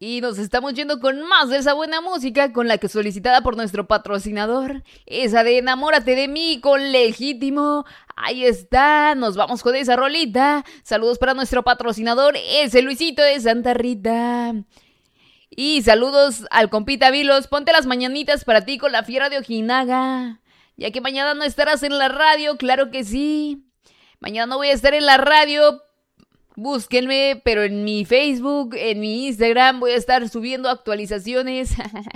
Y nos estamos yendo con más de esa buena música, con la que solicitada por nuestro patrocinador, esa de Enamórate de mí con Legítimo. Ahí está, nos vamos con esa rolita. Saludos para nuestro patrocinador, ese Luisito de Santa Rita. Y saludos al compita Vilos, ponte las mañanitas para ti con la Fiera de Ojinaga. Ya que mañana no estarás en la radio, claro que sí. Mañana no voy a estar en la radio. Búsquenme, pero en mi Facebook, en mi Instagram voy a estar subiendo actualizaciones.